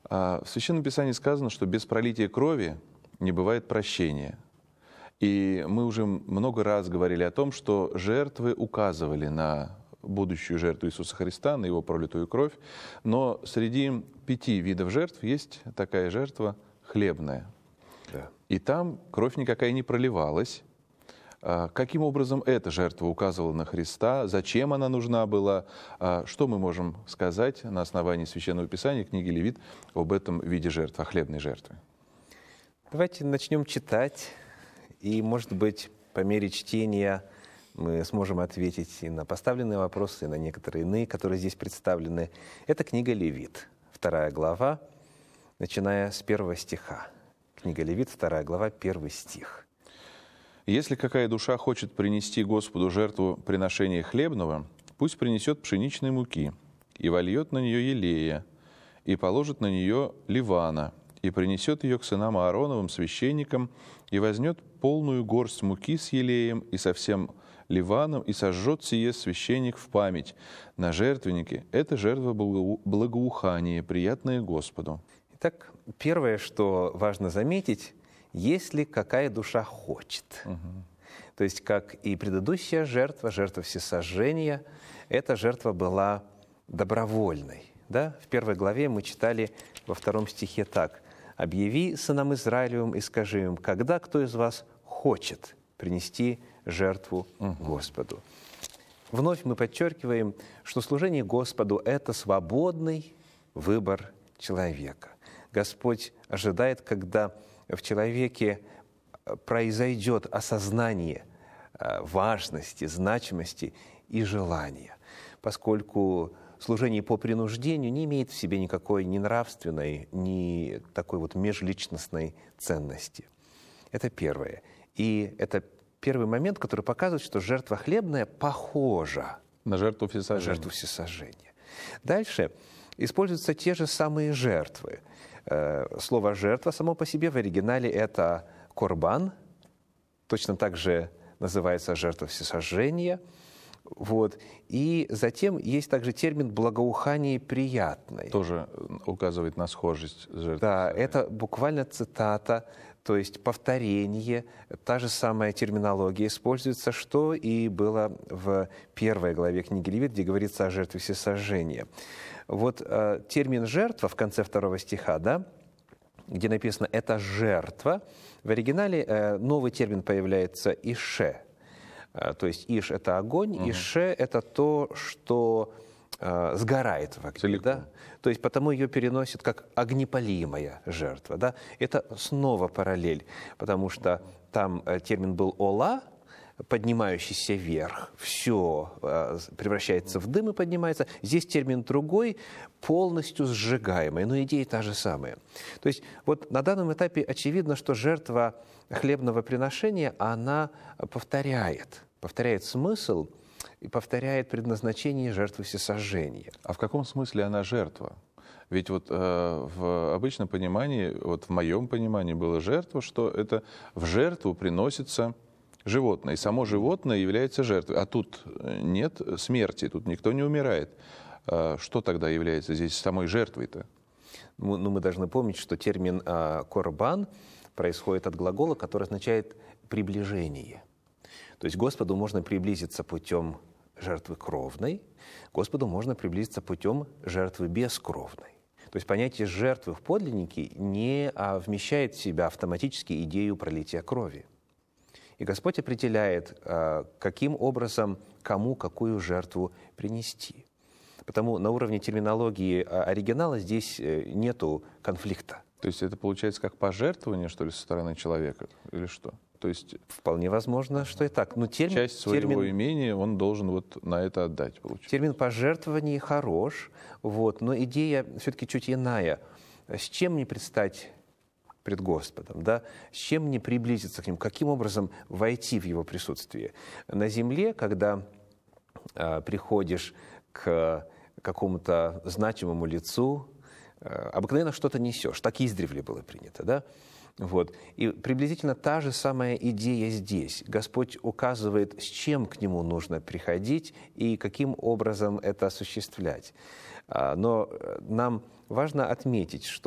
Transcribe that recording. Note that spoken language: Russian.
В Священном Писании сказано, что без пролития крови не бывает прощения. И мы уже много раз говорили о том, что жертвы указывали на будущую жертву Иисуса Христа, на Его пролитую кровь. Но среди 5 видов жертв есть такая жертва хлебная. Да. И там кровь никакая не проливалась. Каким образом эта жертва указывала на Христа? Зачем она нужна была? Что мы можем сказать на основании Священного Писания, книги Левит, об этом виде жертвы, о хлебной жертве? Давайте начнем читать, и, может быть, по мере чтения мы сможем ответить и на поставленные вопросы, и на некоторые иные, которые здесь представлены. Это книга Левит, 2 глава, начиная с 1 стиха. Книга Левит, 2 глава, 1 стих. «Если какая душа хочет принести Господу жертву приношения хлебного, пусть принесет пшеничной муки, и вольет на нее елея, и положит на нее ливана, и принесет ее к сынам Аароновым священникам, и возьмет полную горсть муки с елеем и со всем ливаном, и сожжет сие священник в память на жертвеннике. Это жертва благоухания, приятная Господу». Итак, первое, что важно заметить, если какая душа хочет. То есть, как и предыдущая жертва, жертва всесожжения, эта жертва была добровольной. Да? В 1 главе мы читали во 2 стихе так: «Объяви сынам Израилевым и скажи им, когда кто из вас хочет принести жертву Господу». Вновь мы подчеркиваем, что служение Господу – это свободный выбор человека. Господь ожидает, когда в человеке произойдет осознание важности, значимости и желания, поскольку служение по принуждению не имеет в себе никакой ни нравственной, ни такой вот межличностной ценности. Это первое. И это первый момент, который показывает, что жертва хлебная похожа на жертву всесожжения. Дальше используются те же самые жертвы. Слово «жертва» само по себе в оригинале – это «корбан», точно так же называется жертва всесожжения. Вот. И затем есть также термин «благоухание приятное». Тоже указывает на схожесть с жертвой. Да, это буквально цитата, то есть повторение, та же самая терминология используется, что и было в 1 главе книги Левит, где говорится о жертве всесожжения. Вот термин «жертва» в конце 2 стиха, да, где написано «это жертва», в оригинале новый термин появляется «ише». То есть «иш» — это огонь, «ише» — это то, что сгорает в огне. Да? То есть потому ее переносят как огнепалимая жертва. Да? Это снова параллель, потому что там термин был «ола», поднимающийся вверх, все превращается в дым и поднимается. Здесь термин другой, полностью сжигаемый, но идея та же самая. То есть вот на данном этапе очевидно, что жертва хлебного приношения, она повторяет смысл и повторяет предназначение жертвы всесожжения. А в каком смысле она жертва? Ведь вот в обычном понимании, вот в моем понимании было жертва, что это в жертву приносится животное, и само животное является жертвой. А тут нет смерти, тут никто не умирает. Что тогда является здесь самой жертвой-то? Мы должны помнить, что термин «корбан» происходит от глагола, который означает «приближение». То есть Господу можно приблизиться путем жертвы кровной, Господу можно приблизиться путем жертвы бескровной. То есть понятие жертвы в подлиннике не вмещает в себя автоматически идею пролития крови. И Господь определяет, каким образом, кому какую жертву принести. Потому на уровне терминологии оригинала здесь нету конфликта. То есть это получается как пожертвование, что ли, со стороны человека? Или что? То есть вполне возможно, что и так. Но часть своего имения он должен вот на это отдать, получается. Термин «пожертвование» хорош, вот, но идея все-таки чуть иная. С чем мне предстать пред Господом, да? С чем мне приблизиться к Нему? Каким образом войти в Его присутствие? На земле, когда приходишь к какому-то значимому лицу, обыкновенно что-то несешь. Так издревле было принято, да? Вот. И приблизительно та же самая идея здесь. Господь указывает, с чем к Нему нужно приходить и каким образом это осуществлять. Но нам важно отметить, что